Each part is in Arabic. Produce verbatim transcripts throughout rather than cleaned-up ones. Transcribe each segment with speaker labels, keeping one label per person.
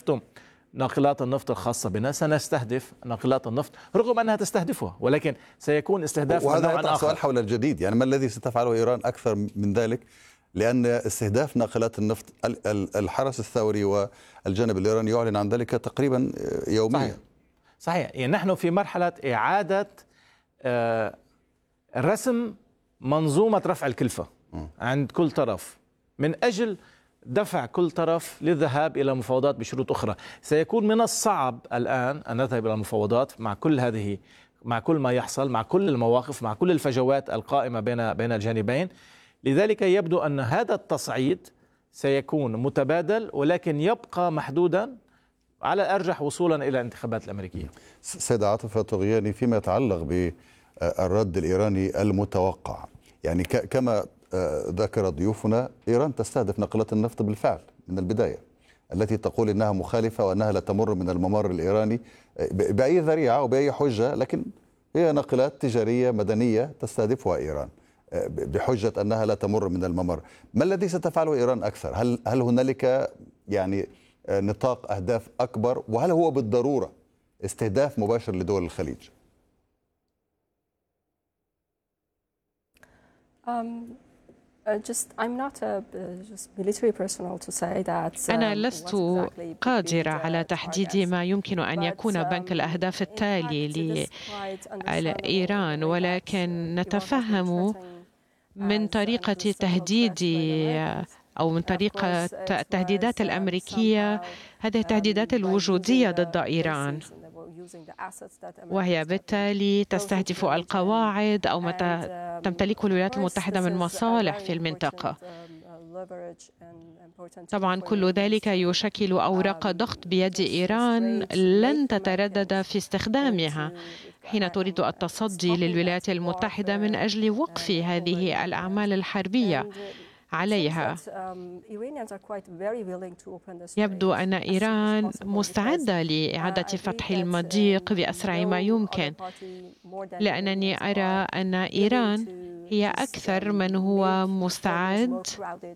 Speaker 1: استهدفتم ناقلات النفط الخاصة بنا سنستهدف ناقلات النفط رغم أنها تستهدفها، ولكن سيكون استهداف من
Speaker 2: وهذا
Speaker 1: نوع
Speaker 2: يطرح
Speaker 1: آخر.
Speaker 2: سؤال حول الجديد، يعني ما الذي ستفعله إيران أكثر من ذلك؟ لأن استهداف ناقلات النفط الحرس الثوري والجانب الإيراني يعلن عن ذلك تقريبا يوميا.
Speaker 1: صحيح, صحيح. يعني نحن في مرحلة إعادة رسم منظومة رفع الكلفة عند كل طرف من أجل دفع كل طرف للذهاب إلى مفاوضات بشروط أخرى. سيكون من الصعب الآن أن نذهب إلى مفاوضات مع كل هذه مع كل ما يحصل، مع كل المواقف، مع كل الفجوات القائمة بين بين الجانبين. لذلك يبدو أن هذا التصعيد سيكون متبادل، ولكن يبقى محدودا على الأرجح وصولا إلى الانتخابات الأمريكية.
Speaker 2: سيدة عاطفة طغياني، فيما يتعلق بالرد الإيراني المتوقع، يعني كما ذكر ضيوفنا، إيران تستهدف ناقلات النفط بالفعل من البداية، التي تقول إنها مخالفة وأنها لا تمر من الممر الإيراني بأي ذريعة وبأي حجة، لكن هي ناقلات تجارية مدنية تستهدفها إيران بحجة أنها لا تمر من الممر. ما الذي ستفعله إيران أكثر؟ هل هل هنالك يعني نطاق أهداف أكبر، وهل هو بالضرورة استهداف مباشر لدول الخليج؟
Speaker 3: Um...
Speaker 4: أنا لست قادرة على تحديد ما يمكن أن يكون بنك الأهداف التالي لإيران، ولكن نتفهم من طريقة تهديد أو من طريقة التهديدات الأمريكية هذه التهديدات الوجودية ضد إيران، وهي بالتالي تستهدف القواعد أو ما تمتلكه الولايات المتحدة من مصالح في المنطقة. طبعا كل ذلك يشكل أوراق ضغط بيد إيران لن تتردد في استخدامها حين تريد التصدي للولايات المتحدة من أجل وقف هذه الأعمال الحربية عليها. يبدو أن إيران مستعدة لإعادة فتح المضيق بأسرع ما يمكن، لأنني أرى أن إيران هي أكثر من هو مستعد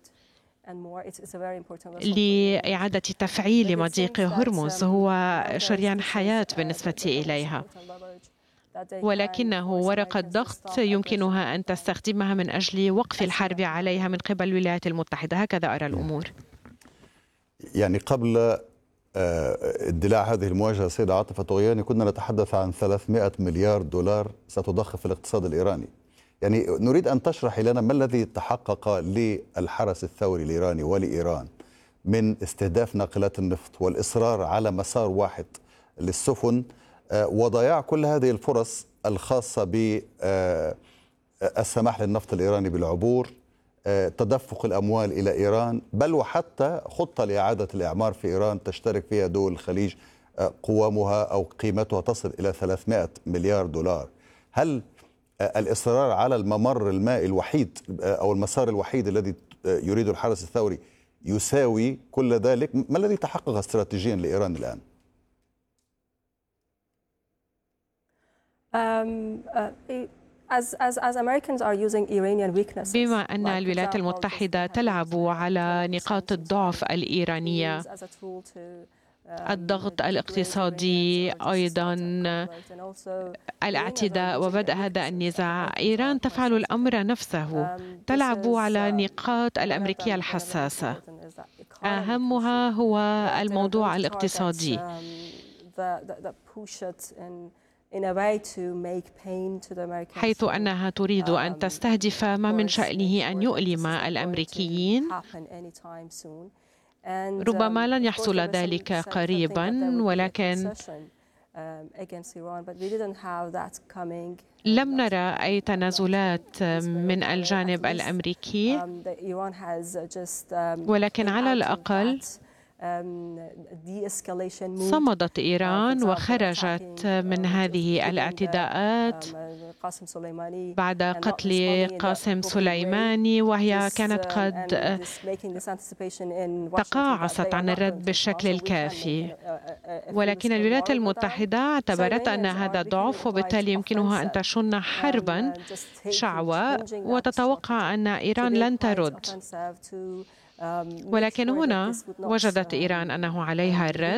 Speaker 4: لإعادة تفعيل مضيق هرمز، هو شريان حياة بالنسبة إليها، ولكنه ورقة ضغط يمكنها أن تستخدمها من أجل وقف الحرب عليها من قبل الولايات المتحدة. هكذا أرى الأمور.
Speaker 2: يعني قبل اندلاع هذه المواجهة سيدة عاطفة طغياني كنا نتحدث عن ثلاثمائة مليار دولار ستضخ في الاقتصاد الإيراني. يعني نريد أن تشرحي لنا ما الذي تحقق للحرس الثوري الإيراني ولإيران من استهداف ناقلات النفط والإصرار على مسار واحد للسفن وضياع كل هذه الفرص الخاصة بالسماح للنفط الإيراني بالعبور، تدفق الأموال إلى إيران، بل وحتى خطة لإعادة الإعمار في إيران تشترك فيها دول الخليج قوامها أو قيمتها تصل إلى ثلاثمائة مليار دولار. هل الإصرار على الممر المائي الوحيد أو المسار الوحيد الذي يريد الحرس الثوري يساوي كل ذلك؟ ما الذي تحقق استراتيجيا لإيران الآن؟
Speaker 4: بما أن الولايات المتحدة تلعب على نقاط الضعف الإيرانية، الضغط الاقتصادي، أيضا الاعتداء وبدء هذا النزاع، إيران تفعل الأمر نفسه، تلعب على نقاط الأمريكية الحساسة، أهمها هو الموضوع الاقتصادي، حيث أنها تريد أن تستهدف ما من شأنه أن يؤلم الأمريكيين. ربما لن يحصل ذلك قريبا، ولكن لم نرى أي تنازلات من الجانب الأمريكي، ولكن على الأقل صمدت إيران وخرجت من هذه الاعتداءات بعد قتل قاسم سليماني، وهي كانت قد تقاعست عن الرد بالشكل الكافي، ولكن الولايات المتحدة اعتبرت أن هذا ضعف، وبالتالي يمكنها أن تشن حربا شعوى وتتوقع أن إيران لن ترد. ولكن هنا وجدت إيران أنه عليها الرد